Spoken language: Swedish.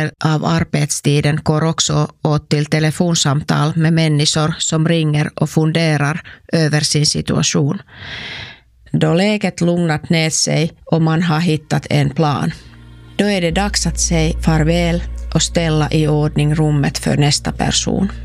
del av arbetstiden går också åt till telefonsamtal med människor som ringer och funderar över sin situation. Då läget lugnat ner sig och man har hittat en plan, då är det dags att säga farväl och ställa i ordning rummet för nästa person.